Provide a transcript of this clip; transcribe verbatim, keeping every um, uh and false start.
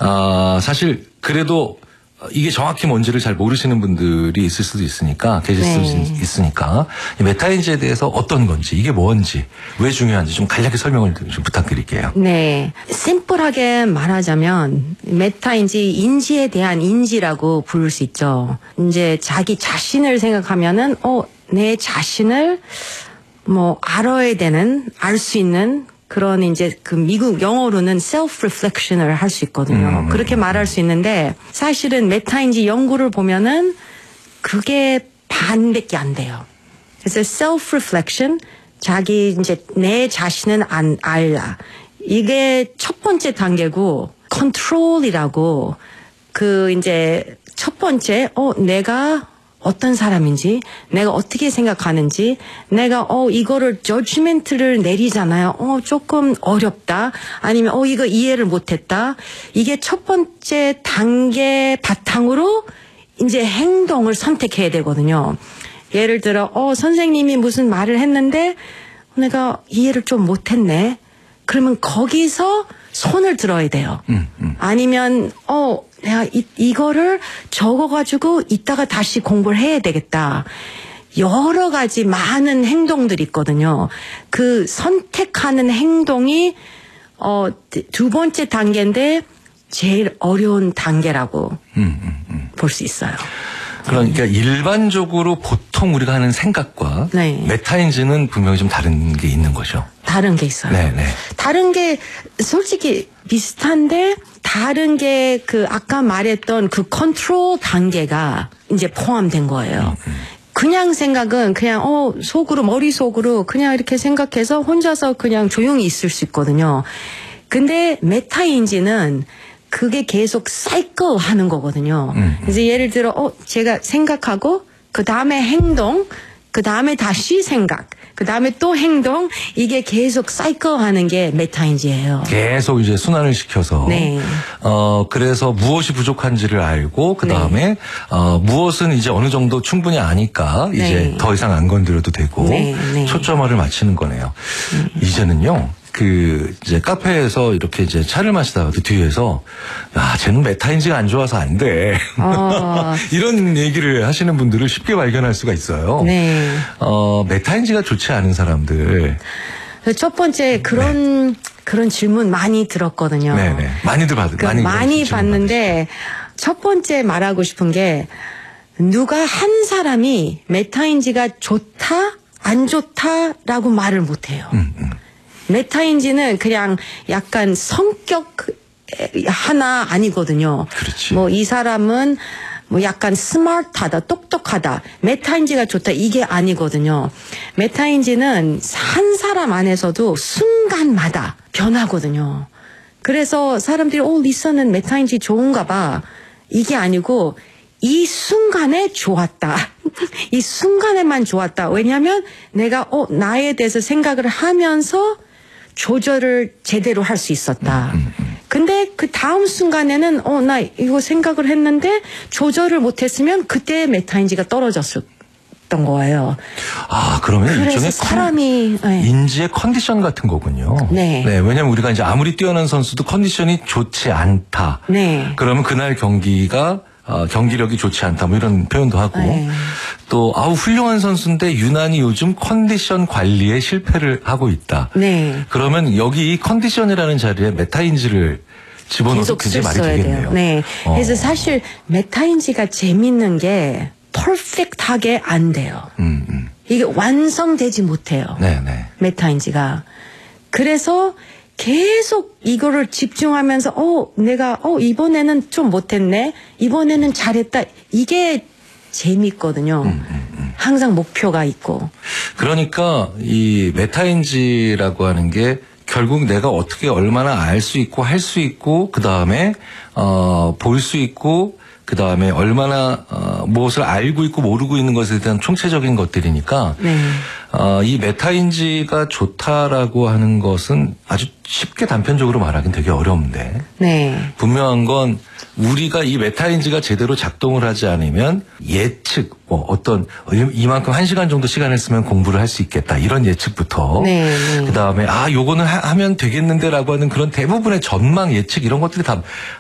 어, 사실 그래도 이게 정확히 뭔지를 잘 모르시는 분들이 있을 수도 있으니까 계실 네. 수도 있으니까 이 메타인지에 대해서 어떤 건지 이게 뭔지 왜 중요한지 좀 간략히 설명을 좀 부탁드릴게요. 네, 심플하게 말하자면 메타인지 인지에 대한 인지라고 부를 수 있죠. 이제 자기 자신을 생각하면은 어, 내 자신을 뭐 알아야 되는 알 수 있는 그런 이제 그 미국 영어로는 self-reflection을 할 수 있거든요. 음. 그렇게 말할 수 있는데 사실은 메타인지 연구를 보면은 그게 반밖에 안 돼요. 그래서 self-reflection, 자기 이제 내 자신은 안 알라. 이게 첫 번째 단계고 control이라고 그 이제 첫 번째 어 내가 어떤 사람인지, 내가 어떻게 생각하는지, 내가 어 이거를 저지멘트를 내리잖아요. 어 조금 어렵다. 아니면 어 이거 이해를 못했다. 이게 첫 번째 단계 바탕으로 이제 행동을 선택해야 되거든요. 예를 들어 어 선생님이 무슨 말을 했는데 내가 이해를 좀 못했네. 그러면 거기서 손을 들어야 돼요. 음, 음. 아니면 어 내가 이, 이거를 적어가지고 이따가 다시 공부를 해야 되겠다. 여러 가지 많은 행동들이 있거든요. 그 선택하는 행동이 어, 두 번째 단계인데 제일 어려운 단계라고 음, 음, 음. 볼 수 있어요. 그러니까 일반적으로 보통 우리가 하는 생각과 네. 메타인지는 분명히 좀 다른 게 있는 거죠. 다른 게 있어요. 네, 네. 다른 게 솔직히 비슷한데 다른 게 그 아까 말했던 그 컨트롤 단계가 이제 포함된 거예요. 음, 음. 그냥 생각은 그냥 어 속으로 머릿속으로 그냥 이렇게 생각해서 혼자서 그냥 조용히 있을 수 있거든요. 근데 메타인지는 그게 계속 사이클 하는 거거든요. 음, 음. 그래서 예를 들어 어 제가 생각하고 그 다음에 행동, 그 다음에 다시 생각, 그 다음에 또 행동, 이게 계속 사이클 하는 게 메타인지예요. 계속 이제 순환을 시켜서 네. 어 그래서 무엇이 부족한지를 알고 그 다음에 네. 어 무엇은 이제 어느 정도 충분히 아니까 이제 네. 더 이상 안 건드려도 되고 네, 네. 초점화를 맞추는 거네요. 음. 이제는요. 그 이제 카페에서 이렇게 이제 차를 마시다가 그 뒤에서 야 쟤는 메타인지가 안 좋아서 안 돼. 어. 이런 얘기를 하시는 분들을 쉽게 발견할 수가 있어요. 네. 어 메타인지가 좋지 않은 사람들. 첫 번째 그런 네. 그런 질문 많이 들었거든요. 네네. 많이들 받, 그 많이 많이 봤는데 첫 번째 말하고 싶은 게 누가 한 사람이 메타인지가 좋다 안 좋다라고 말을 못해요. 음, 음. 메타인지는 그냥 약간 성격 하나 아니거든요. 그렇지. 뭐 이 사람은 뭐 약간 스마트하다, 똑똑하다, 메타인지가 좋다 이게 아니거든요. 메타인지는 한 사람 안에서도 순간마다 변하거든요. 그래서 사람들이 어 리사는 메타인지 좋은가 봐. 이게 아니고 이 순간에 좋았다. 이 순간에만 좋았다. 왜냐하면 내가 어 나에 대해서 생각을 하면서 조절을 제대로 할 수 있었다. 음, 음. 근데 그 다음 순간에는 어 나 이거 생각을 했는데 조절을 못했으면 그때 메타인지가 떨어졌었던 거예요. 아 그러면 그래서 일종의 사람이 컨, 네. 인지의 컨디션 같은 거군요. 네. 네. 왜냐하면 우리가 이제 아무리 뛰어난 선수도 컨디션이 좋지 않다. 네. 그러면 그날 경기가 어, 경기력이 좋지 않다. 뭐 이런 표현도 하고 네. 또 아우 훌륭한 선수인데 유난히 요즘 컨디션 관리에 실패를 하고 있다. 네. 그러면 여기 이 컨디션이라는 자리에 메타인지를 집어넣어서 계속 굉장히 말이 써야 되겠네요. 돼요. 네. 어. 그래서 사실 메타인지가 재밌는 게 퍼펙트하게 안 돼요. 음, 음. 이게 완성되지 못해요. 네네. 메타인지가. 그래서 계속 이거를 집중하면서 어 내가 어 이번에는 좀 못했네. 이번에는 잘했다. 이게 재밌거든요. 음, 음, 음. 항상 목표가 있고. 그러니까 이 메타인지라고 하는 게 결국 내가 어떻게 얼마나 알 수 있고 할 수 있고 그 다음에 어, 볼 수 있고 그 다음에 얼마나 어, 무엇을 알고 있고 모르고 있는 것에 대한 총체적인 것들이니까 네. 어, 이 메타인지가 좋다라고 하는 것은 아주 쉽게 단편적으로 말하기는 되게 어려운데 네. 분명한 건 우리가 이 메타인지가 제대로 작동을 하지 않으면 예측, 뭐 어떤 이만큼 한 시간 정도 시간을 쓰면 공부를 할 수 있겠다 이런 예측부터 네, 네. 그 다음에 아 요거는 하, 하면 되겠는데라고 하는 그런 대부분의 전망 예측 이런 것들이 다